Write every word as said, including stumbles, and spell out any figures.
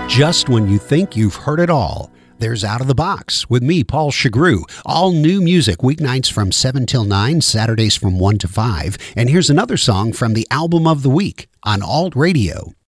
Just when you think you've heard it all, there's Out of the Box with me, Paul Chagru. All new music, weeknights from seven till nine, Saturdays from one to five. And here's another song from the album of the week on Alt Radio.